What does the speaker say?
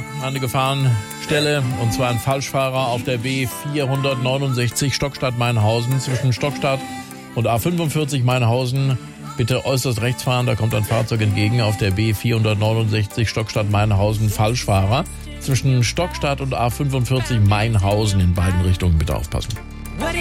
eine Gefahrenstelle, und zwar ein Falschfahrer auf der B469 Stockstadt-Meinhausen zwischen Stockstadt und A45 Meinhausen. Bitte äußerst rechts fahren, da kommt ein Fahrzeug entgegen auf der B469 Stockstadt-Meinhausen. Falschfahrer zwischen Stockstadt und A45 Meinhausen, in beiden Richtungen bitte aufpassen.